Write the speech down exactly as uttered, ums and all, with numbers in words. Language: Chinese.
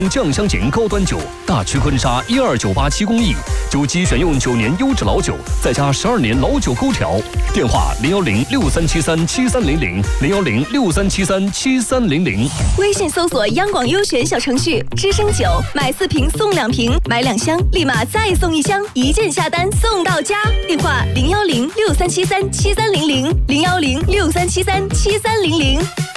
酱香型高端酒，大曲坤沙一二九八七工艺，酒基选用九年优质老酒，再加十二年老酒勾调。电话零幺零六三七三七三零零零幺零六三七三七三零零。 微信搜索央广优选小程序，知声酒买四瓶送两瓶，买两箱立马再送一箱，一键下单送到家。电话零幺零六三七三七三零零零幺零六三七三七三零零。